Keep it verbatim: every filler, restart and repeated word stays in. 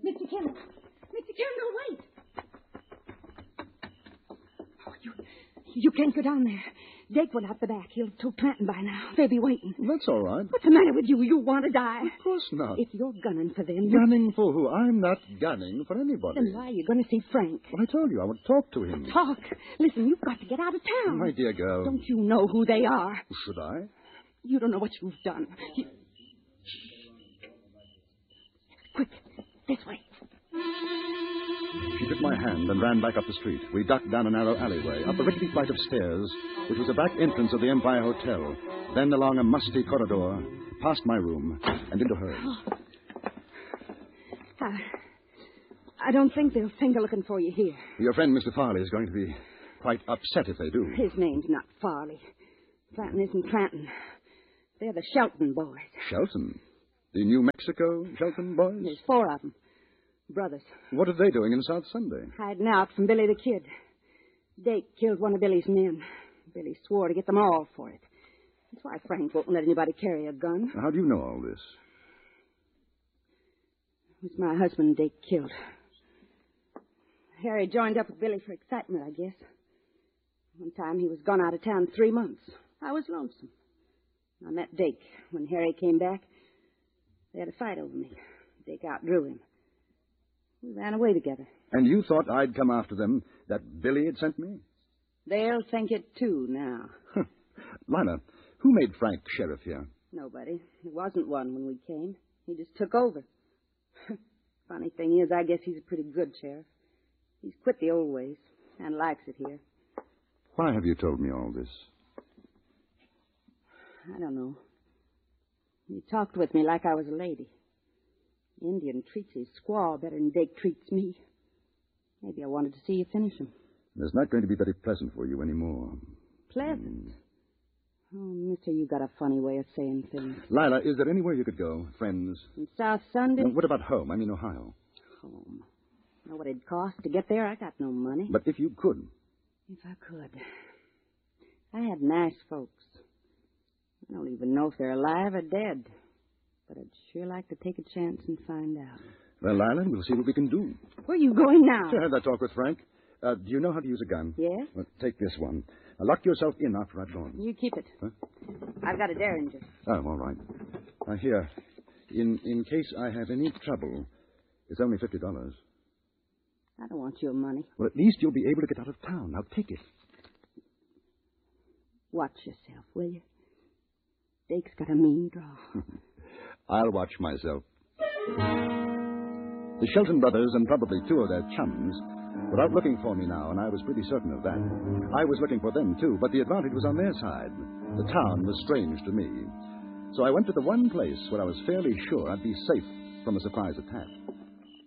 Mister Kendall. Mister Kendall, wait. Oh, you, you can't go down there. Dake went out the back. He'll tow Clanton by now. They'll be waiting. That's all right. What's the matter with you? You want to die? Of course not. If you're gunning for them... Gunning for who? I'm not gunning for anybody. Then why are you going to see Frank? Well, I told you I would talk to him. Talk? Listen, you've got to get out of town. My dear girl. Don't you know who they are? Should I? You don't know what you've done. You... Quick, this way. She took my hand and ran back up the street. We ducked down a narrow alleyway, up a rickety flight of stairs, which was the back entrance of the Empire Hotel, then along a musty corridor, past my room, and into hers. Oh. Uh, I don't think they'll think of looking for you here. Your friend, Mister Farley, is going to be quite upset if they do. His name's not Farley. Clanton isn't Clanton. They're the Shelton boys. Shelton? The New Mexico Shelton boys? There's four of them. Brothers. What are they doing in South Sunday? Hiding out from Billy the Kid. Dake killed one of Billy's men. Billy swore to get them all for it. That's why Frank won't let anybody carry a gun. How do you know all this? It was my husband Dake killed. Harry joined up with Billy for excitement, I guess. One time he was gone out of town three months. I was lonesome. I met Dake. When Harry came back, they had a fight over me. Dake outdrew him. We ran away together. And you thought I'd come after them, that Billy had sent me? They'll think it, too, now. Lila, who made Frank sheriff here? Nobody. There wasn't one when we came. He just took over. Funny thing is, I guess he's a pretty good sheriff. He's quit the old ways and likes it here. Why have you told me all this? I don't know. You talked with me like I was a lady. Indian treats his squaw better than Dake treats me. Maybe I wanted to see you finish him. It's not going to be very pleasant for you anymore. Pleasant? Mm. Oh, mister, you got a funny way of saying things. Lila, is there anywhere you could go, friends? In South Sunday? Well, what about home? I mean Ohio. Home? Know what it'd cost to get there? I got no money. But if you could. If I could. I have nice folks. I don't even know if they're alive or dead. But I'd sure like to take a chance and find out. Well, Lila, we'll see what we can do. Where are you going now? Sure, I had that talk with Frank. Uh, do you know how to use a gun? Yes. Well, take this one. Now, lock yourself in after I've gone. You keep it. Huh? I've got a Derringer. Oh, all right. Now, here. In in case I have any trouble, it's only fifty dollars. I don't want your money. Well, at least you'll be able to get out of town. Now, take it. Watch yourself, will you? Dake's got a mean draw. I'll watch myself. The Shelton brothers and probably two of their chums were out looking for me now, and I was pretty certain of that. I was looking for them, too, but the advantage was on their side. The town was strange to me. So I went to the one place where I was fairly sure I'd be safe from a surprise attack.